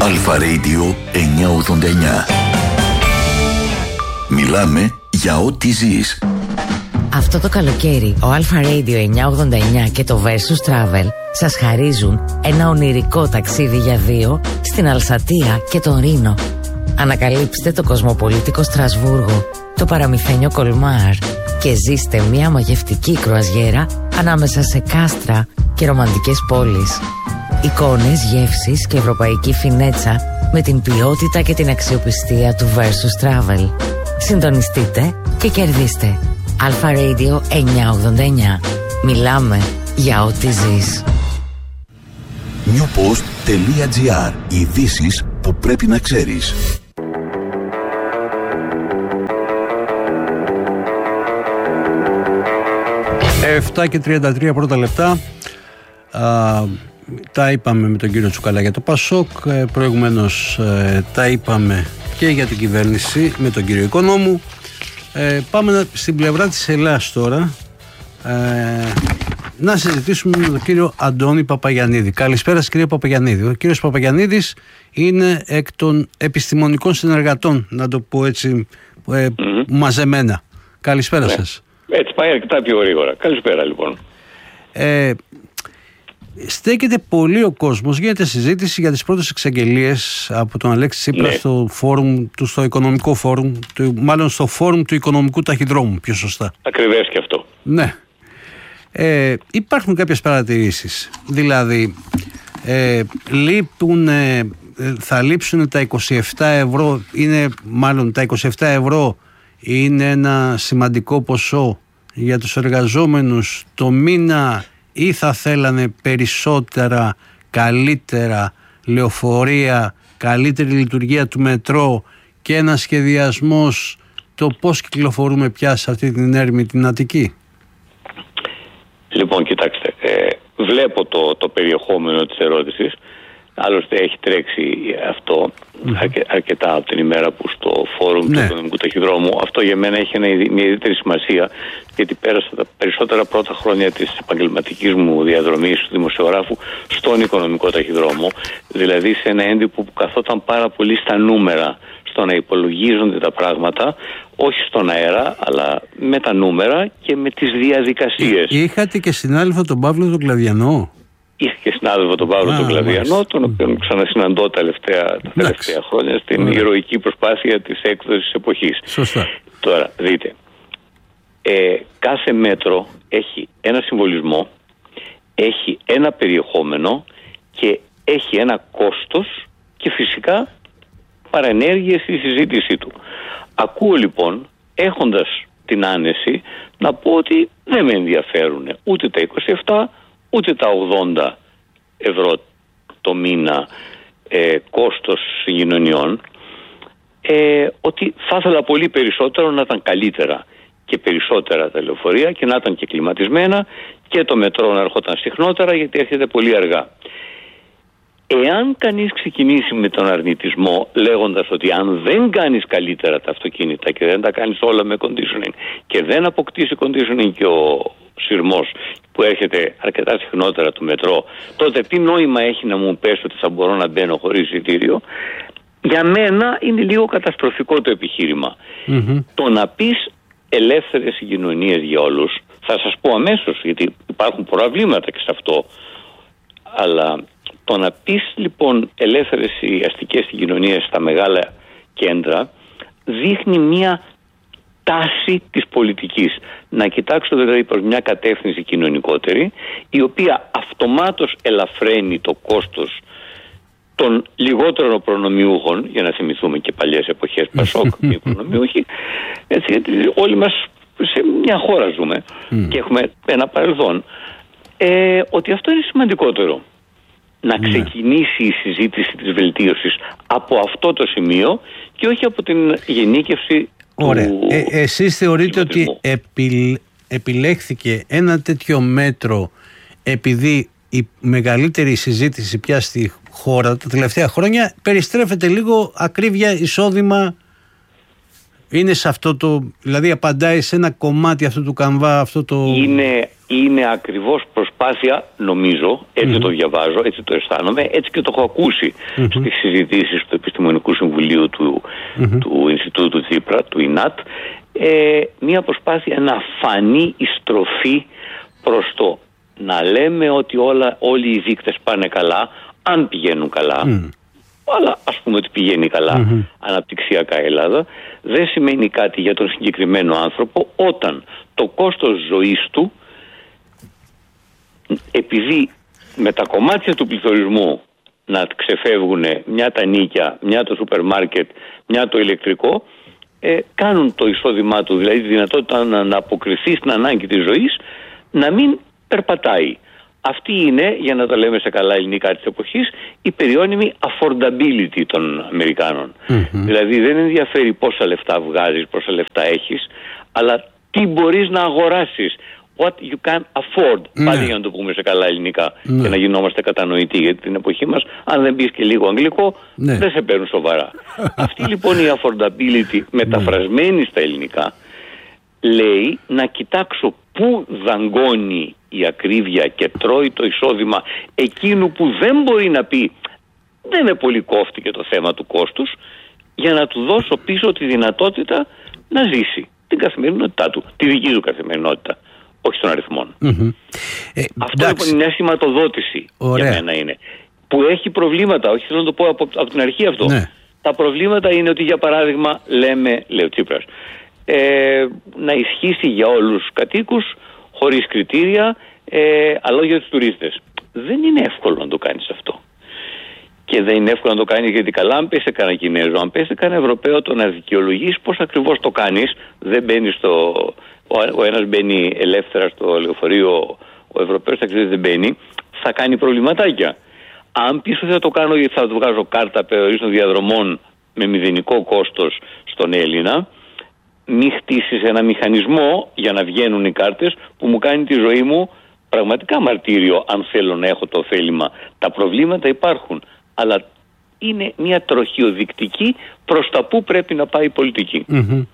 Αλφα Radio 989. Μιλάμε για ό,τι ζεις. Αυτό το καλοκαίρι ο Αλφα Radio 989 και το Versus Travel σας χαρίζουν ένα ονειρικό ταξίδι για δύο στην Αλσατία και τον Ρήνο. Ανακαλύψτε το κοσμοπολίτικο Στρασβούργο, το παραμυθένιο Κολμάρ και ζήστε μια μαγευτική κρουαζιέρα ανάμεσα σε κάστρα και ρομαντικές πόλεις. Εικόνες, γεύσεις και ευρωπαϊκή φινέτσα με την ποιότητα και την αξιοπιστία του Versus Travel. Συντονιστείτε και κερδίστε. Αλφα Radio 989. Μιλάμε για ό,τι ζεις. newpost.gr. Ειδήσεις που πρέπει να ξέρεις. 7 και 33 πρώτα λεπτά. Τα είπαμε με τον κύριο Τσουκαλά για το Πασόκ. Προηγουμένως τα είπαμε και για την κυβέρνηση με τον κύριο Οικονόμου. Πάμε στην πλευρά της Ελλάδας τώρα, να συζητήσουμε με τον κύριο Αντώνη Παπαγιαννίδη. Καλησπέρα σας, κύριε Παπαγιαννίδη. Ο κύριος Παπαγιαννίδης είναι εκ των επιστημονικών συνεργατών, να το πω έτσι, μαζεμένα. Καλησπέρα σας. Έτσι πάει αρκετά πιο γρήγορα. Καλησπέρα λοιπόν. Στέκεται πολύ ο κόσμος, γίνεται συζήτηση για τις πρώτες εξαγγελίες από τον Αλέξη Τσίπρα στο φόρουμ του, στο οικονομικό φόρουμ, μάλλον στο φόρουμ του οικονομικού ταχυδρόμου, πιο σωστά. Ακριβές και αυτό. Ναι. Υπάρχουν κάποιες παρατηρήσεις. Δηλαδή, θα λείψουν τα 27 ευρώ, τα 27 ευρώ είναι ένα σημαντικό ποσό για τους εργαζόμενους το μήνα, ή θα θέλανε περισσότερα, καλύτερα λεωφορεία, καλύτερη λειτουργία του μετρό και ένα σχεδιασμός το πώς κυκλοφορούμε πια σε αυτή την έρημη την Αττική? Λοιπόν, κοιτάξτε, βλέπω το περιεχόμενο της ερώτησης. Άλλωστε έχει τρέξει αυτό αρκετά από την ημέρα που στο φόρουμ του οικονομικού ταχυδρόμου. Αυτό για μένα έχει μια ιδιαίτερη σημασία, γιατί πέρασα τα περισσότερα πρώτα χρόνια της επαγγελματικής μου διαδρομής του δημοσιογράφου στον οικονομικό ταχυδρόμο. Δηλαδή σε ένα έντυπο που καθόταν πάρα πολύ στα νούμερα, στο να υπολογίζονται τα πράγματα, όχι στον αέρα, αλλά με τα νούμερα και με τις διαδικασίες. Είχατε και συνάδελφο τον Παύλο τον Κλαδιανό. Είχα και συνάδελφο τον Παύλο τον Κλαδιανό, τον οποίο ξανασυναντώ τα τελευταία χρόνια στην ηρωική προσπάθεια της έκδοσης εποχής. Σωστά. Τώρα, δείτε, κάθε μέτρο έχει ένα συμβολισμό, έχει ένα περιεχόμενο και έχει ένα κόστος και φυσικά παρενέργειες στη συζήτησή του. Ακούω λοιπόν, έχοντας την άνεση, να πω ότι δεν με ενδιαφέρουν ούτε τα 27 ούτε τα 80 ευρώ το μήνα κόστος συγκοινωνιών, ότι θα ήθελα πολύ περισσότερο να ήταν καλύτερα και περισσότερα τα λεωφορεία και να ήταν και κλιματισμένα και το μετρό να ερχόταν συχνότερα, γιατί έρχεται πολύ αργά. Εάν κανείς ξεκινήσει με τον αρνητισμό λέγοντας ότι αν δεν κάνεις καλύτερα τα αυτοκίνητα και δεν τα κάνεις όλα με conditioning και δεν αποκτήσει conditioning και ο σειρμός που έρχεται αρκετά συχνότερα του μετρό, τότε τι νόημα έχει να μου πες ότι θα μπορώ να μπαίνω χωρίς εισιτήριο? Για μένα είναι λίγο καταστροφικό το επιχείρημα. Το να πεις ελεύθερες συγκοινωνίες για όλους, θα σας πω αμέσως, γιατί υπάρχουν προβλήματα και σε αυτό, αλλά το να πεις λοιπόν ελεύθερες οι αστικές συγκοινωνίες στα μεγάλα κέντρα δείχνει μια τάση της πολιτικής. Να κοιτάξω δηλαδή προς μια κατεύθυνση κοινωνικότερη, η οποία αυτομάτως ελαφραίνει το κόστος των λιγότερων προνομιούχων, για να θυμηθούμε και παλιές εποχές Πασόκ, οι προνομιούχοι, έτσι, γιατί όλοι μας σε μια χώρα ζούμε και έχουμε ένα παρελθόν, ότι αυτό είναι σημαντικότερο. Να ξεκινήσει η συζήτηση της βελτίωσης από αυτό το σημείο και όχι από την γενίκευση. Ωραία. Εσείς θεωρείτε ότι επιλέχθηκε ένα τέτοιο μέτρο επειδή η μεγαλύτερη συζήτηση πια στη χώρα τα τελευταία χρόνια περιστρέφεται λίγο ακρίβεια, εισόδημα, Είναι σε αυτό το, δηλαδή απαντάει σε ένα κομμάτι αυτού του καμβά, αυτό το... Είναι ακριβώς προσπάθεια, νομίζω, έτσι το διαβάζω, έτσι το αισθάνομαι, έτσι και το έχω ακούσει στις συζητήσεις του Επιστημονικού Συμβουλίου του Ινστιτούτου Τσίπρα, του ΙΝΑΤ, μια προσπάθεια να φανεί η στροφή προς το να λέμε ότι όλοι οι δείκτες πάνε καλά, αν πηγαίνουν καλά, αλλά ας πούμε ότι πηγαίνει καλά αναπτυξιακά η Ελλάδα, δεν σημαίνει κάτι για τον συγκεκριμένο άνθρωπο όταν το κόστος ζωής του, επειδή με τα κομμάτια του πληθωρισμού να ξεφεύγουν μια τα νίκια, μια το σούπερ μάρκετ, μια το ηλεκτρικό, κάνουν το εισόδημά του, δηλαδή τη δυνατότητα να αποκριθεί στην ανάγκη της ζωής, να μην περπατάει. Αυτή είναι, για να τα λέμε σε καλά ελληνικά της εποχής, η περιώνυμη affordability των Αμερικάνων. Δηλαδή δεν ενδιαφέρει πόσα λεφτά βγάζεις, πόσα λεφτά έχεις, αλλά τι μπορείς να αγοράσεις. What you can afford. Πάλι για να το πούμε σε καλά ελληνικά και να γινόμαστε κατανοητοί, γιατί την εποχή μας, αν δεν πεις και λίγο αγγλικό, δεν σε παίρνουν σοβαρά. Αυτή λοιπόν η affordability μεταφρασμένη στα ελληνικά λέει να κοιτάξω πού δαγκώνει η ακρίβεια και τρώει το εισόδημα εκείνου που δεν μπορεί να πει δεν με πολύ κόφτηκε το θέμα του κόστους, για να του δώσω πίσω τη δυνατότητα να ζήσει την καθημερινότητά του, τη δική του καθημερινότητα, όχι των αριθμών. Αυτό λοιπόν είναι μια σηματοδότηση για μένα είναι, που έχει προβλήματα, όχι θέλω να το πω από την αρχή αυτό. Τα προβλήματα είναι ότι, για παράδειγμα, λέει ο Τσίπρας, να ισχύσει για όλους τους κατοίκους χωρίς κριτήρια, αλλά για τους τουρίστες. Δεν είναι εύκολο να το κάνεις αυτό. Και δεν είναι εύκολο να το κάνεις, γιατί καλά, αν πες σε κανένα Κινέζο, αν πες σε κανένα Ευρωπαίο, το να δικαιολογείς πώς ακριβώς το κάνεις, δεν μπαίνει ο ένας μπαίνει ελεύθερα στο λεωφορείο, ο Ευρωπαίος ταξιδεύει δεν μπαίνει, θα κάνει προβληματάκια. Αν πεις ότι θα το κάνω γιατί θα το βγάζω κάρτα περιορίστων διαδρομών με μηδενικό κόστος στον Έλληνα, μη χτίσεις ένα μηχανισμό για να βγαίνουν οι κάρτες που μου κάνει τη ζωή μου πραγματικά μαρτύριο, αν θέλω να έχω το ωφέλιμα. Τα προβλήματα υπάρχουν, αλλά είναι μια τροχιοδεικτική προς τα που πρέπει να πάει η πολιτική.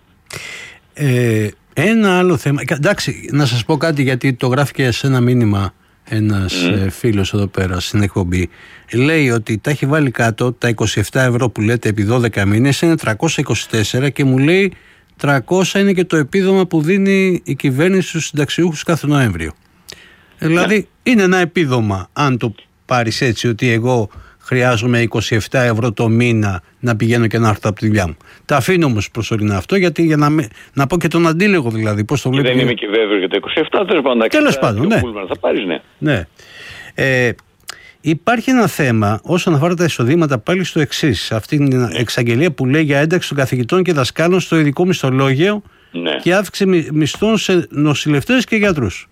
Ένα άλλο θέμα, εντάξει, να σας πω κάτι, γιατί το γράφει και σε ένα μήνυμα ένας φίλος εδώ πέρα στην εκπομπή. Λέει ότι τα έχει βάλει κάτω, τα 27 ευρώ που λέτε επί 12 μήνες είναι 324, και μου λέει 300 είναι και το επίδομα που δίνει η κυβέρνηση στους συνταξιούχους κάθε Νοέμβριο. Δηλαδή είναι ένα επίδομα, αν το πάρεις έτσι, ότι εγώ χρειάζομαι 27 ευρώ το μήνα να πηγαίνω και να έρθω από τη δουλειά μου. Τα αφήνω όμως προσωρινά αυτό, γιατί για να πω και τον αντίλογο, δηλαδή πώς το βλέπει. Δεν είμαι και βέβαιος για τα 27, τέλος πάντων, ναι. Θα πάρεις, ναι. Υπάρχει ένα θέμα όσον αφορά τα εισοδήματα, πάλι στο εξής. Αυτή είναι η εξαγγελία που λέει για ένταξη των καθηγητών και δασκάλων στο ειδικό μισθολόγιο και αύξηση μισθών σε νοσηλευτές και γιατρούς.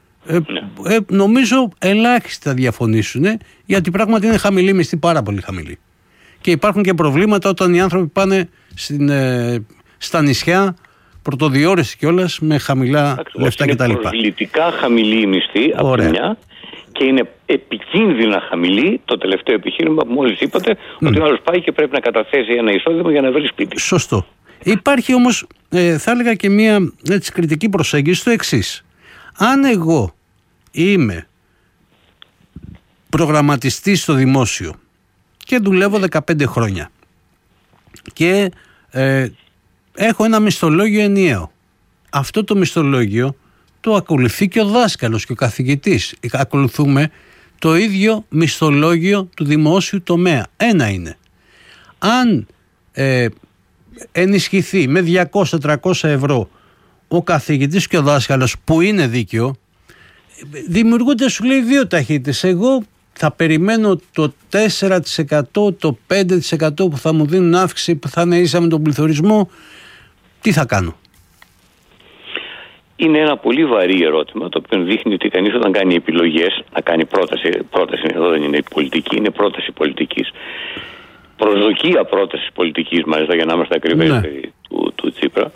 Νομίζω ελάχιστοι θα διαφωνήσουν, γιατί πράγματι είναι χαμηλή μισθή, πάρα πολύ χαμηλή. Και υπάρχουν και προβλήματα όταν οι άνθρωποι πάνε στα νησιά, πρωτοδιόρεση κιόλας, με χαμηλά λεφτά κτλ. Είναι προσβλητικά χαμηλή η μισθή από τη μια, και είναι επικίνδυνα χαμηλή το τελευταίο επιχείρημα που μόλις είπατε, ότι ο άλλος πάει και πρέπει να καταθέσει ένα εισόδημα για να βρει σπίτι. Σωστό. Υπάρχει όμως, θα έλεγα, και μια κριτική προσέγγιση στο εξής. Αν εγώ είμαι προγραμματιστής στο δημόσιο και δουλεύω 15 χρόνια και έχω ένα μισθολόγιο ενιαίο, αυτό το μισθολόγιο το ακολουθεί και ο δάσκαλος και ο καθηγητής. Ακολουθούμε το ίδιο μισθολόγιο του δημόσιου τομέα. Ένα είναι. Αν ενισχυθεί με 200-300 ευρώ ο καθηγητής και ο δάσκαλος, που είναι δίκαιο, δημιουργούνται, σου λέει, δύο ταχύτητες. Εγώ θα περιμένω το 4%, το 5% που θα μου δίνουν αύξηση, που θα είναι ίσα με τον πληθωρισμό. Τι θα κάνω? Είναι ένα πολύ βαρύ ερώτημα, το οποίο δείχνει ότι κανείς όταν κάνει επιλογές, να κάνει πρόταση εδώ δεν είναι πολιτική, είναι πρόταση πολιτικής. Προσδοκία πρότασης πολιτικής, μάλιστα, για να είμαστε ακριβές, του Τσίπρα.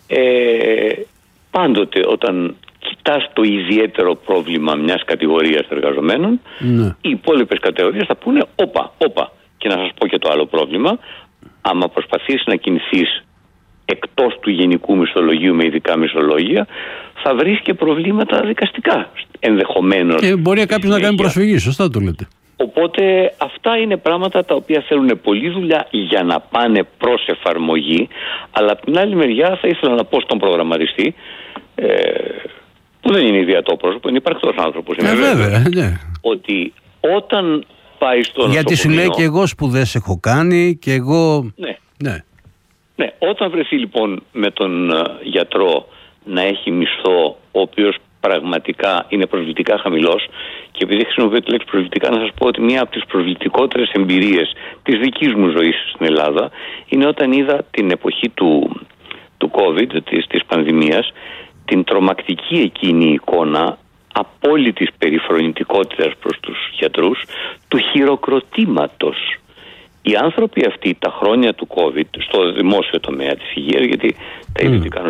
Πάντοτε όταν κοιτάς το ιδιαίτερο πρόβλημα μιας κατηγορίας εργαζομένων, οι υπόλοιπες κατηγορίες θα πούνε όπα. Και να σας πω και το άλλο πρόβλημα. Άμα προσπαθείς να κινηθείς εκτός του γενικού μισθολογίου με ειδικά μισθολόγια, θα βρεις και προβλήματα δικαστικά ενδεχομένως. Μπορεί κάποιος να κάνει προσφυγή, σωστά το λέτε. Οπότε αυτά είναι πράγματα τα οποία θέλουν πολλή δουλειά για να πάνε προς εφαρμογή, αλλά από την άλλη μεριά θα ήθελα να πω στον προγραμματιστή, που δεν είναι ιδιαίτερο πρόσωπο, είναι υπαρκτός άνθρωπος, βέβαια, ναι. ότι όταν πάει στο νοσοκομείο... Γιατί σου λέει και εγώ σπουδές έχω κάνει και εγώ... Ναι, όταν βρεθεί λοιπόν με τον γιατρό να έχει μισθό ο οποίος πραγματικά είναι προσβλητικά χαμηλός, και επειδή χρησιμοποιώ τη λέξη προσβλητικά, να σας πω ότι μία από τις προσβλητικότερες εμπειρίες της δικής μου ζωής στην Ελλάδα είναι όταν είδα την εποχή του COVID, της πανδημίας, την τρομακτική εκείνη εικόνα απόλυτης περιφρονητικότητας προς τους γιατρούς, του χειροκροτήματος. Οι άνθρωποι αυτοί τα χρόνια του COVID στο δημόσιο τομέα της υγείας, γιατί τα ιδιωτικά